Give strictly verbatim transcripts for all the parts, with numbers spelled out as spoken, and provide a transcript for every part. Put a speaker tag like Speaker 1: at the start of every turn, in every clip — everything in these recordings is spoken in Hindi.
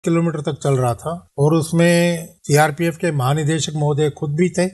Speaker 1: किलोमीटर तक चल रहा था और उसमें सीआरपीएफ के महानिदेशक महोदय खुद भी थे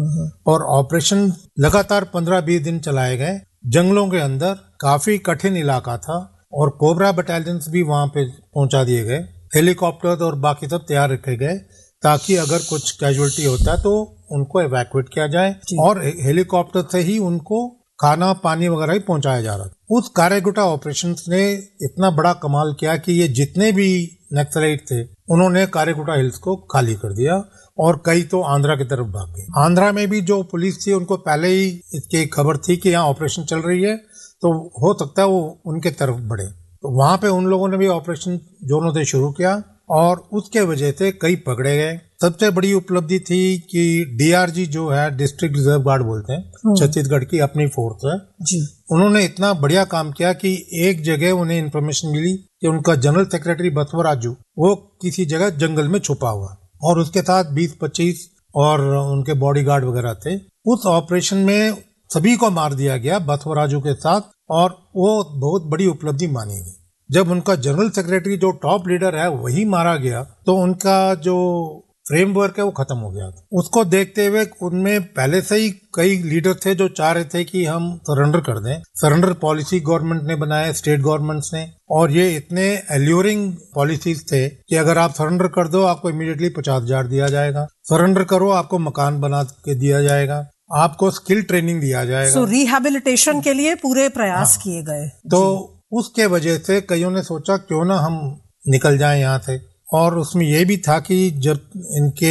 Speaker 1: और ऑपरेशन लगातार पंद्रह बीस दिन चलाए गए। जंगलों के अंदर काफी कठिन इलाका था और कोबरा बटालियंस भी वहां पे पहुंचा दिए गए। हेलीकॉप्टर और बाकी सब तैयार रखे गए ताकि अगर कुछ कैजुअलिटी होता है तो उनको इवैक्यूएट किया जाए और हेलीकॉप्टर से ही उनको खाना पानी वगैरह ही पहुंचाया जा रहा था। उस कारेगुटा ऑपरेशन ने इतना बड़ा कमाल किया कि ये जितने भी नक्सलाइट थे उन्होंने कारेगुटा हिल्स को खाली कर दिया और कई तो आंध्रा की तरफ भाग गए। आंध्रा में भी जो पुलिस थी उनको पहले ही इसकी खबर थी कि यहाँ ऑपरेशन चल रही है तो हो सकता है वो उनके तरफ बढ़े, तो वहां पे उन लोगों ने भी ऑपरेशन जोरों से शुरू किया और उसके वजह से कई पकड़े गए। सबसे बड़ी उपलब्धि थी कि डीआरजी जो है, डिस्ट्रिक्ट रिजर्व गार्ड बोलते हैं, छत्तीसगढ़ की अपनी फोर्स है जी। उन्होंने इतना बढ़िया काम किया कि एक जगह उन्हें इन्फॉर्मेशन मिली कि उनका जनरल सेक्रेटरी बसवराजू वो किसी जगह जंगल में छुपा हुआ और उसके साथ बीस पच्चीस और उनके बॉडीगार्ड वगैरह थे। उस ऑपरेशन में सभी को मार दिया गया बसवराजू के साथ और वो बहुत बड़ी उपलब्धि मानी गई। जब उनका जनरल सेक्रेटरी जो टॉप लीडर है वही मारा गया तो उनका जो फ्रेमवर्क है वो खत्म हो गया। उसको देखते हुए उनमें पहले से ही कई लीडर थे जो चाह रहे थे कि हम सरेंडर कर दें। सरेंडर पॉलिसी गवर्नमेंट ने बनाए, स्टेट गवर्नमेंट्स ने, और ये इतने एल्यूरिंग पॉलिसीज थे कि अगर आप सरेंडर कर दो आपको इमीडिएटली पचास हजार दिया जाएगा, सरेंडर करो आपको मकान बना के दिया जाएगा, आपको स्किल ट्रेनिंग दिया जाएगा।
Speaker 2: सो so, रिहेबिलिटेशन के लिए पूरे प्रयास हाँ। किए गए।
Speaker 1: तो उसके वजह से कईयों ने सोचा क्यों ना हम निकल जाएं यहाँ से, और उसमें यह भी था कि जब इनके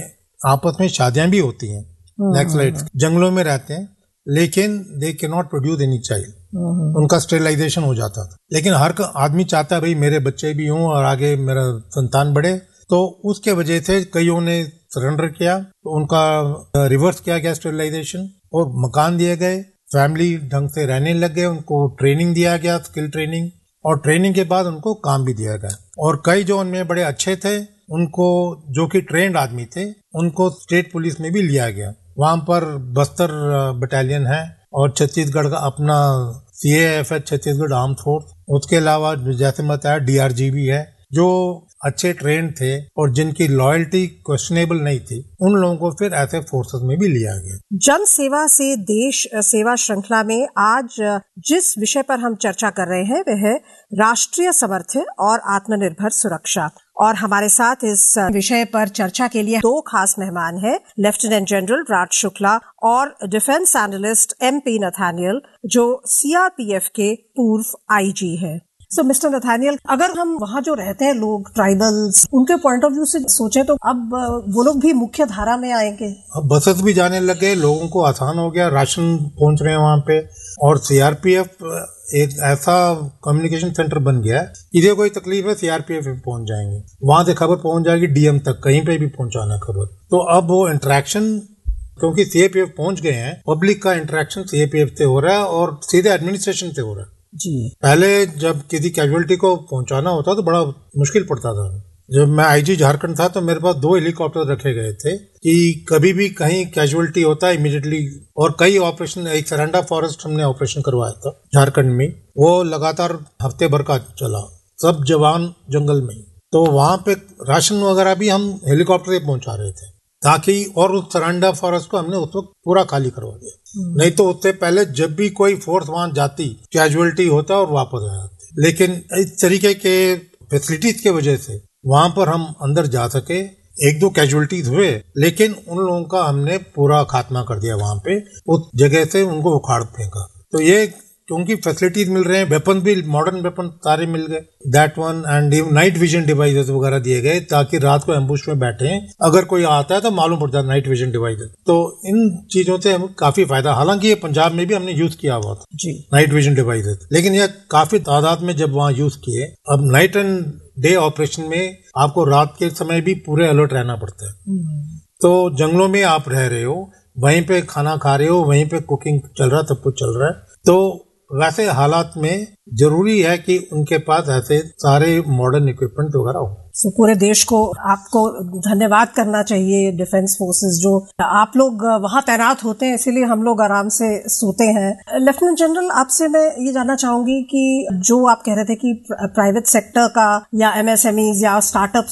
Speaker 1: आपस में शादियां भी होती हैं, नक्सलाइट्स जंगलों में रहते हैं लेकिन they can not produce any child, उनका स्टेरिलाइजेशन हो जाता था। लेकिन हर आदमी चाहता है भाई मेरे बच्चे भी हों और आगे मेरा संतान बढ़े, तो उसके वजह से कईयों ने सरेंडर किया, तो उनका रिवर्स किया गया स्टेरिलाइजेशन और मकान दिए गए, फैमिली ढंग से रहने लग गए, उनको ट्रेनिंग दिया गया, स्किल ट्रेनिंग, और ट्रेनिंग के बाद उनको काम भी दिया गया। और कई जो उनमें बड़े अच्छे थे उनको, जो कि ट्रेंड आदमी थे, उनको स्टेट पुलिस में भी लिया गया। वहां पर बस्तर बटालियन है और छत्तीसगढ़ का अपना सीएएफ है, छत्तीसगढ़ आर्म फोर्स। उसके अलावा जैसे बताया डीआरजी भी है, जो अच्छे ट्रेंड थे और जिनकी लॉयल्टी क्वेश्चनेबल नहीं थी, उन लोगों को फिर ऐसे फोर्सेस में भी लिया गया।
Speaker 2: जन सेवा से देश सेवा श्रृंखला में आज जिस विषय पर हम चर्चा कर रहे हैं वह है राष्ट्रीय समर्थन और आत्मनिर्भर सुरक्षा, और हमारे साथ इस विषय पर चर्चा के लिए दो खास मेहमान हैं, लेफ्टिनेंट जनरल राज शुक्ला और डिफेंस एनालिस्ट एमपी नथानियल, जो सीआरपीएफ के पूर्व आईजी हैं। सो मिस्टर नथानियल, अगर हम वहाँ जो रहते हैं लोग, ट्राइबल्स, उनके पॉइंट ऑफ व्यू से सोचे तो अब वो लोग भी मुख्य धारा में आएंगे।
Speaker 1: अब बसेस भी जाने लगे, लोगों को आसान हो गया, राशन पहुंच रहे हैं वहाँ पे, और सीआरपीएफ एक ऐसा कम्युनिकेशन सेंटर बन गया है, इधर कोई तकलीफ है सीआरपीएफ में पहुंच जाएंगे, वहां से खबर पहुंच जाएगी डीएम तक, कहीं पे भी पहुंचाना खबर। तो अब वो इंटरेक्शन, क्योंकि सीआरपीएफ पहुंच गए हैं, पब्लिक का इंटरेक्शन सीआरपीएफ से हो रहा है और सीधे एडमिनिस्ट्रेशन से हो रहा है
Speaker 2: जी।
Speaker 1: पहले जब किसी कैजुअलिटी को पहुंचाना होता तो बड़ा मुश्किल पड़ता था। जब मैं आईजी झारखंड था तो मेरे पास दो हेलीकॉप्टर रखे गए थे कि कभी भी कहीं कैजुअलिटी होता है इमीडिएटली, और कई ऑपरेशन, एक सरेंडा फॉरेस्ट हमने ऑपरेशन करवाया था झारखंड में, वो लगातार हफ्ते भर का चला, सब जवान जंगल में, तो वहां पे राशन वगैरह भी हम हेलीकॉप्टर से पहुंचा रहे थे ताकि, और उस सरेंडा फॉरेस्ट को हमने उस वक्त पूरा खाली करवा दिया। नहीं तो उससे पहले जब भी कोई फोर्स वहां जाती कैजुअलिटी होता और वापस आ जाती, लेकिन इस तरीके के फैसिलिटीज के वजह से वहां पर हम अंदर जा सके। एक दो कैजुअलिटीज हुए लेकिन उन लोगों का हमने पूरा खात्मा कर दिया, वहां पे उस जगह से उनको उखाड़ फेंका। तो ये क्योंकि फैसिलिटीज मिल रहे हैं, वेपन भी मॉडर्न वेपन सारे मिल गए, that one, and night vision devices वगैरह दिए गए ताकि रात को एम्बुश में बैठे हैं, अगर कोई आता है तो मालूम पड़ जाता नाइट विजन डिवाइसेस। तो इन चीजों से हमें काफी फायदा, हालांकि ये पंजाब में भी हमने यूज किया हुआ था जी नाइट विजन डिवाइसेस, लेकिन ये काफी तादाद में जब वहां यूज किए। अब नाइट एंड डे ऑपरेशन में आपको रात के समय भी पूरे अलर्ट रहना पड़ता है। तो जंगलों में आप रह रहे हो, वहीं पे खाना खा रहे हो, वहीं पे कुकिंग चल रहा है, सब कुछ चल रहा है, तो वैसे हालात में जरूरी है कि उनके पास ऐसे सारे मॉडर्न इक्विपमेंट वगैरह हो।
Speaker 2: so, पूरे देश को आपको धन्यवाद करना चाहिए, डिफेंस फोर्सेस, जो आप लोग वहां तैनात होते हैं, इसीलिए हम लोग आराम से सोते हैं। लेफ्टिनेंट जनरल, आपसे मैं ये जानना चाहूंगी कि जो आप कह रहे थे कि प्राइवेट सेक्टर का या एमएसएमईज या स्टार्टअप्स